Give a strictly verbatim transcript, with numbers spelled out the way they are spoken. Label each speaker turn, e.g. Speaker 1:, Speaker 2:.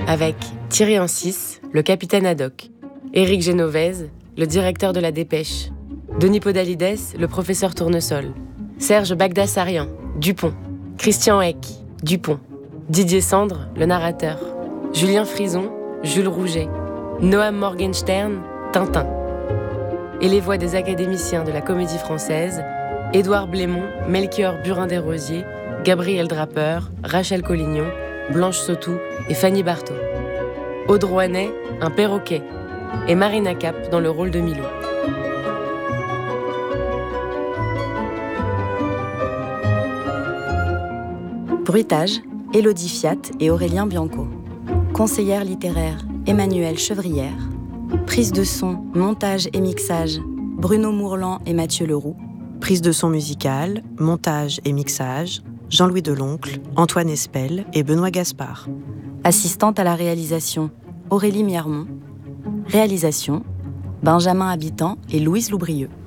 Speaker 1: avec Thierry Ancis, le capitaine Haddock, Éric Génovèse, le directeur de la Dépêche, Denis Podalides, le professeur Tournesol, Serge Bagdasarian, Dupont, Christian Eck, Dupont, Didier Sandre, le narrateur, Julien Frison, Jules Rouget, Noam Morgenstern, Tintin. Et les voix des académiciens de la Comédie Française, Édouard Blémont, Melchior Burin-Desrosiers, Gabriel Draper, Rachel Collignon, Blanche Sautou et Fanny Barthaud. Aude Rouanet, un perroquet, et Marina Cap dans le rôle de Milou.
Speaker 2: Bruitage, Élodie Fiat et Aurélien Bianco. Conseillère littéraire, Emmanuelle Chevrière. Prise de son, montage et mixage, Bruno Mourlan et Mathieu Leroux.
Speaker 3: Prise de son musicale, montage et mixage, Jean-Louis Deloncle, Antoine Espel et Benoît Gaspard.
Speaker 2: Assistante à la réalisation, Aurélie Miermont. Réalisation, Benjamin Habitant et Louise Loubrieux.